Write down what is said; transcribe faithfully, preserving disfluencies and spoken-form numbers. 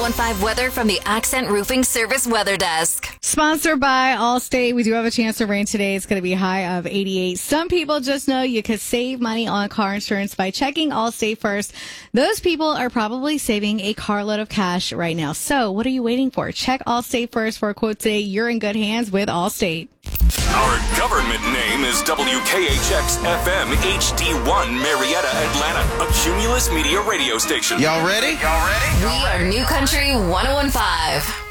one five weather from the Accent Roofing Service Weather Desk. Sponsored by Allstate. We do have a chance of rain today. It's going to be a high of eighty-eight. Some people just know you could save money on car insurance by checking Allstate first. Those people are probably saving a carload of cash right now. So what are you waiting for? Check Allstate first for a quote today. You're in good hands with Allstate. Our government name is W K H X F M H D one Marietta, Atlanta, a Cumulus Media radio station. Y'all ready? Y'all ready? We are New Country one oh one five.